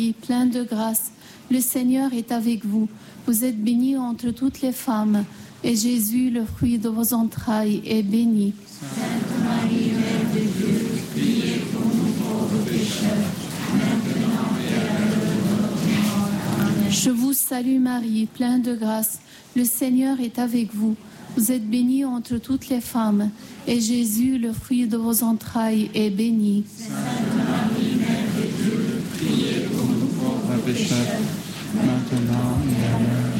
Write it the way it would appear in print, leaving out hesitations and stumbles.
pleine de grâce, le Seigneur est avec vous. Vous êtes bénie entre toutes les femmes, et Jésus, le fruit de vos entrailles, est béni. Sainte Marie, Mère de Dieu, priez pour nous pauvres pécheurs, maintenant et à l'heure de notre mort. Amen. Je vous salue Marie, pleine de grâce, le Seigneur est avec vous. Vous êtes bénie entre toutes les femmes, et Jésus, le fruit de vos entrailles, est béni. Sainte Marie, Mère de Dieu, priez pour nous pauvres pécheurs, maintenant et à l'heure